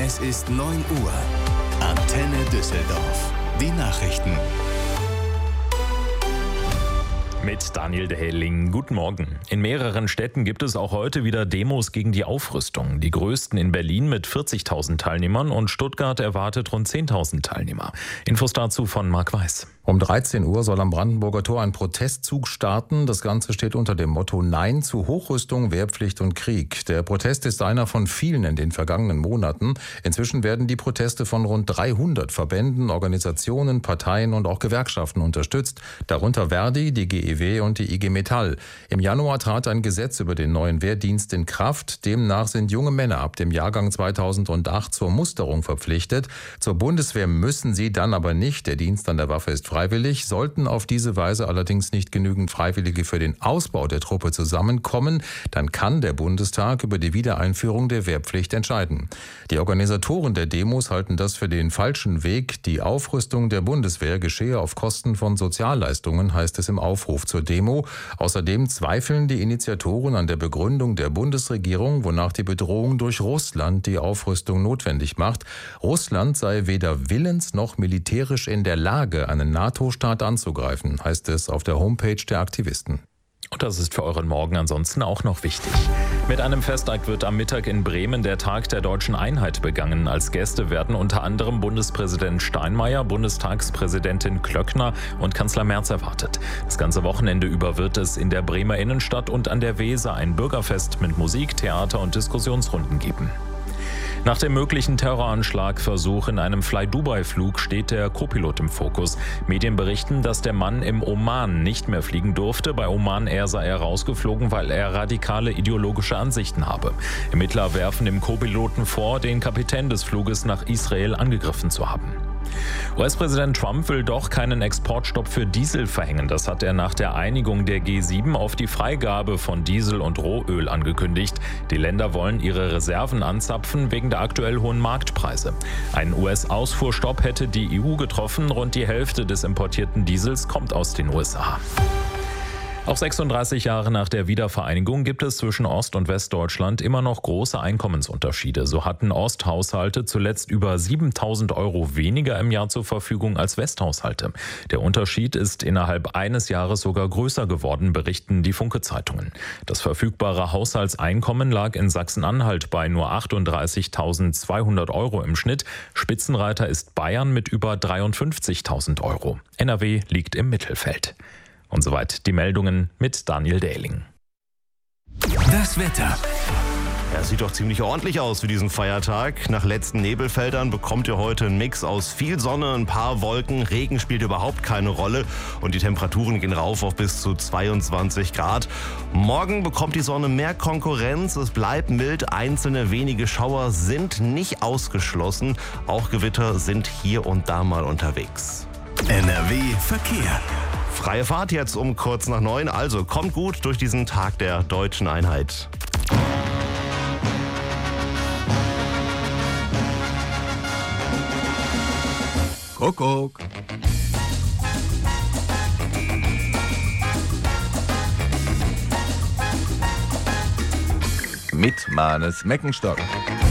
Es ist 9 Uhr. Antenne Düsseldorf. Die Nachrichten. Mit Daniel Dehelling. Guten Morgen. In mehreren Städten gibt es auch heute wieder Demos gegen die Aufrüstung. Die größten in Berlin mit 40.000 Teilnehmern und Stuttgart erwartet rund 10.000 Teilnehmer. Infos dazu von Marc Weiß. Um 13 Uhr soll am Brandenburger Tor ein Protestzug starten. Das Ganze steht unter dem Motto Nein zu Hochrüstung, Wehrpflicht und Krieg. Der Protest ist einer von vielen in den vergangenen Monaten. Inzwischen werden die Proteste von rund 300 Verbänden, Organisationen, Parteien und auch Gewerkschaften unterstützt. Darunter Verdi, die GEW und die IG Metall. Im Januar trat ein Gesetz über den neuen Wehrdienst in Kraft. Demnach sind junge Männer ab dem Jahrgang 2008 zur Musterung verpflichtet. Zur Bundeswehr müssen sie dann aber nicht. Der Dienst an der Waffe ist freiwillig. Sollten auf diese Weise allerdings nicht genügend Freiwillige für den Ausbau der Truppe zusammenkommen, dann kann der Bundestag über die Wiedereinführung der Wehrpflicht entscheiden. Die Organisatoren der Demos halten das für den falschen Weg. Die Aufrüstung der Bundeswehr geschehe auf Kosten von Sozialleistungen, heißt es im Aufruf zur Demo. Außerdem zweifeln die Initiatoren an der Begründung der Bundesregierung, wonach die Bedrohung durch Russland die Aufrüstung notwendig macht. Russland sei weder willens noch militärisch in der Lage, einen NATO-Staat anzugreifen, heißt es auf der Homepage der Aktivisten. Und das ist für euren Morgen ansonsten auch noch wichtig. Mit einem Festakt wird am Mittag in Bremen der Tag der Deutschen Einheit begangen. Als Gäste werden unter anderem Bundespräsident Steinmeier, Bundestagspräsidentin Klöckner und Kanzler Merz erwartet. Das ganze Wochenende über wird es in der Bremer Innenstadt und an der Weser ein Bürgerfest mit Musik, Theater und Diskussionsrunden geben. Nach dem möglichen Terroranschlagversuch in einem Fly-Dubai-Flug steht der Co-Pilot im Fokus. Medien berichten, dass der Mann im Oman nicht mehr fliegen durfte. Bei Oman Air sei er rausgeflogen, weil er radikale ideologische Ansichten habe. Ermittler werfen dem Co-Piloten vor, den Kapitän des Fluges nach Israel angegriffen zu haben. US-Präsident Trump will doch keinen Exportstopp für Diesel verhängen. Das hat er nach der Einigung der G7 auf die Freigabe von Diesel und Rohöl angekündigt. Die Länder wollen ihre Reserven anzapfen wegen der aktuell hohen Marktpreise. Ein US-Ausfuhrstopp hätte die EU getroffen. Rund die Hälfte des importierten Diesels kommt aus den USA. Auch 36 Jahre nach der Wiedervereinigung gibt es zwischen Ost- und Westdeutschland immer noch große Einkommensunterschiede. So hatten Osthaushalte zuletzt über 7.000 € weniger im Jahr zur Verfügung als Westhaushalte. Der Unterschied ist innerhalb eines Jahres sogar größer geworden, berichten die Funke-Zeitungen. Das verfügbare Haushaltseinkommen lag in Sachsen-Anhalt bei nur 38.200 € im Schnitt. Spitzenreiter ist Bayern mit über 53.000 €. NRW liegt im Mittelfeld. Und soweit die Meldungen mit Daniel Dehelling. Das Wetter. Ja, sieht doch ziemlich ordentlich aus für diesen Feiertag. Nach letzten Nebelfeldern bekommt ihr heute einen Mix aus viel Sonne, ein paar Wolken. Regen spielt überhaupt keine Rolle und die Temperaturen gehen rauf auf bis zu 22 Grad. Morgen bekommt die Sonne mehr Konkurrenz. Es bleibt mild. Einzelne wenige Schauer sind nicht ausgeschlossen. Auch Gewitter sind hier und da mal unterwegs. NRW Verkehr. Freie Fahrt jetzt um kurz nach 9. Also kommt gut durch diesen Tag der Deutschen Einheit. Kuckuck. Mit Manes Meckenstock.